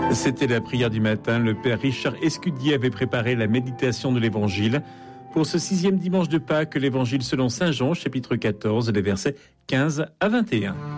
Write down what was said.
C'était la prière du matin. Le père Richard Escudier avait préparé la méditation de l'Évangile. Pour ce 6e dimanche de Pâques, l'Évangile selon saint Jean, chapitre 14, les versets 15 à 21.